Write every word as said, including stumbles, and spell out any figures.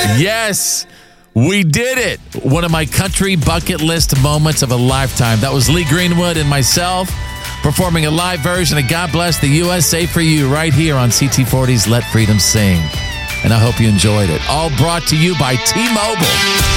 Yes, we did it. One of my country bucket list moments of a lifetime. That was Lee Greenwood and myself performing a live version of God Bless the U S A for You right here on C T forty's Let Freedom Sing. And I hope you enjoyed it. All brought to you by T-Mobile.